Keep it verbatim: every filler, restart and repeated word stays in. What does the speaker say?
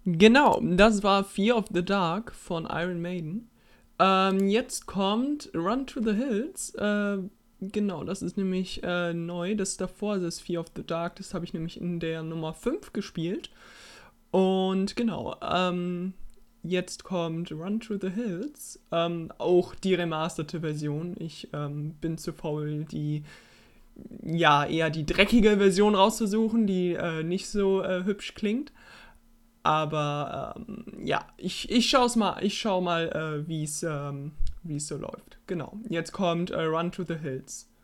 Genau, das war Fear of the Dark von Iron Maiden. Ähm, jetzt kommt Run to the Hills. Äh, genau, das ist nämlich äh, neu. Das davor das ist Fear of the Dark. Das habe ich nämlich in der Nummer fünf gespielt. Und genau, ähm, jetzt kommt Run to the Hills. Ähm, auch die remasterte Version. Ich ähm, bin zu faul, die ja eher die dreckige Version rauszusuchen, die äh, nicht so äh, hübsch klingt. Aber ähm, ja, ich, ich schaue mal, ich schau mal, äh, wie es ähm, wie es so läuft. Genau. Jetzt kommt äh, Run to the Hills.